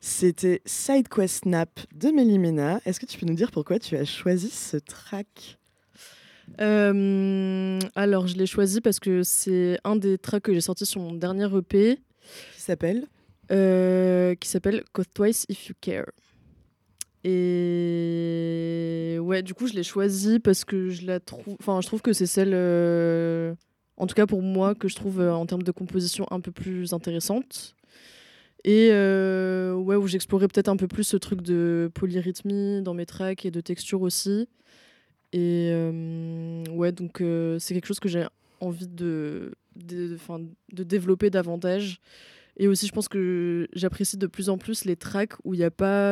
C'était Side Quest Snap de Melimena. Est-ce que tu peux nous dire pourquoi tu as choisi ce track? Alors, je l'ai choisi parce que c'est un des tracks que j'ai sorti sur mon dernier EP. Qui s'appelle Qui s'appelle Code Twice If You Care. Et ouais, du coup, je l'ai choisi parce que je trouve que c'est celle, en tout cas pour moi, que je trouve en termes de composition un peu plus intéressante. Et ouais, où j'explorais peut-être un peu plus ce truc de polyrythmie dans mes tracks et de texture aussi. Et ouais, donc c'est quelque chose que j'ai envie de développer davantage. Et aussi, je pense que j'apprécie de plus en plus les tracks où il n'y a pas